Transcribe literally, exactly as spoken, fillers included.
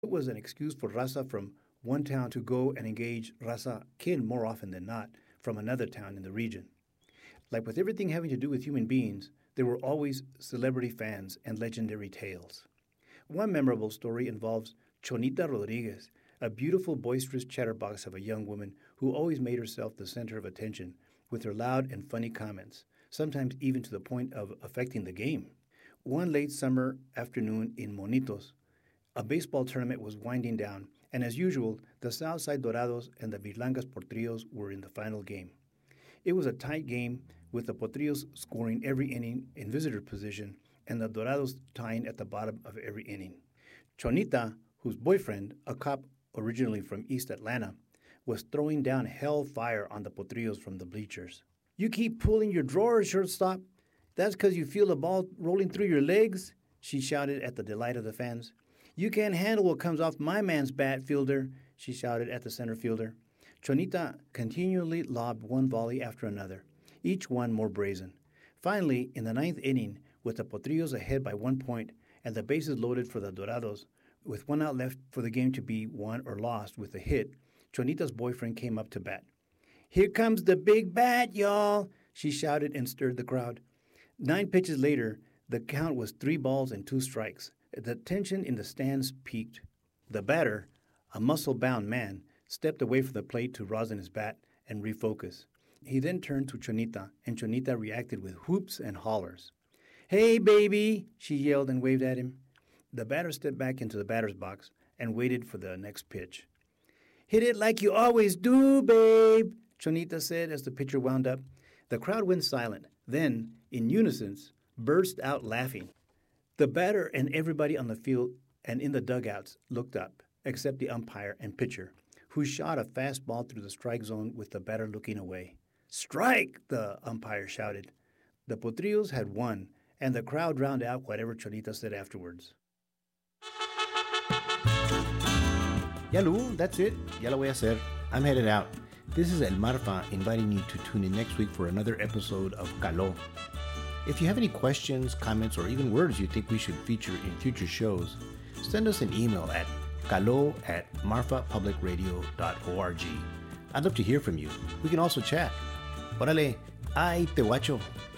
It was an excuse for Raza from one town to go and engage Raza kin more often than not from another town in the region. Like with everything having to do with human beings, there were always celebrity fans and legendary tales. One memorable story involves Chonita Rodriguez, a beautiful, boisterous chatterbox of a young woman who always made herself the center of attention with her loud and funny comments, sometimes even to the point of affecting the game. One late summer afternoon in Monitos, a baseball tournament was winding down, and as usual, the Southside Dorados and the Virlangas Potrillos were in the final game. It was a tight game, with the Potrillos scoring every inning in visitor position and the Dorados tying at the bottom of every inning. Chonita, whose boyfriend, a cop originally from East Atlanta, was throwing down hellfire on the Potrillos from the bleachers. "You keep pulling your drawers, shortstop. That's because you feel the ball rolling through your legs," she shouted at the delight of the fans. "You can't handle what comes off my man's bat, fielder," she shouted at the center fielder. Chonita continually lobbed one volley after another, each one more brazen. Finally, in the ninth inning, with the Potrillos ahead by one point and the bases loaded for the Dorados, with one out left for the game to be won or lost with a hit, Chonita's boyfriend came up to bat. "Here comes the big bat, y'all," she shouted and stirred the crowd. Nine pitches later, the count was three balls and two strikes. The tension in the stands peaked. The batter, a muscle-bound man, stepped away from the plate to rosin his bat and refocus. He then turned to Chonita, and Chonita reacted with whoops and hollers. "Hey, baby," she yelled and waved at him. The batter stepped back into the batter's box and waited for the next pitch. "Hit it like you always do, babe," Chonita said as the pitcher wound up. The crowd went silent, then, in unison, burst out laughing. The batter and everybody on the field and in the dugouts looked up, except the umpire and pitcher, who shot a fastball through the strike zone with the batter looking away. "Strike!" the umpire shouted. The Potrillos had won, and the crowd drowned out whatever Chonita said afterwards. Ya Lu, that's it. Ya lo voy a hacer. I'm headed out. This is El Marfa inviting you to tune in next week for another episode of Caló. If you have any questions, comments, or even words you think we should feature in future shows, send us an email at caló at marfa public radio dot org. I'd love to hear from you. We can also chat. Órale, ay te guacho.